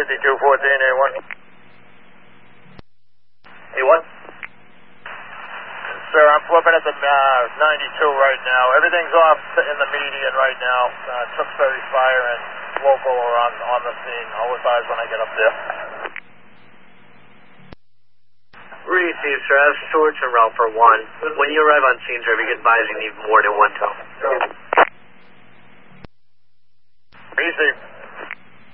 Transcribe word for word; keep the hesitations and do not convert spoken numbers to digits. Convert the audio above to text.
fifty-two fourteen, A one. A one? Sir, I'm flipping at the uh, ninety-two right now. Everything's off in the median right now. Uh, Tewksbury Fire and local are on, on the scene. I'll advise when I get up there. Received, sir. That's Stewart and route for one. When you arrive on scene, sir, if you get advised you need more than one tow. Received.